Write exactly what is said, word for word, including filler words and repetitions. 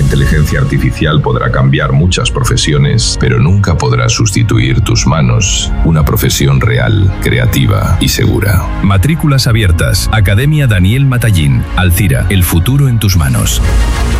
inteligencia artificial podrá cambiar muchas profesiones, pero nunca podrá sustituir tus manos, una profesión real, creativa y segura. Matrículas abiertas. Academia Daniel Matallín. Alcira, el futuro en tus manos.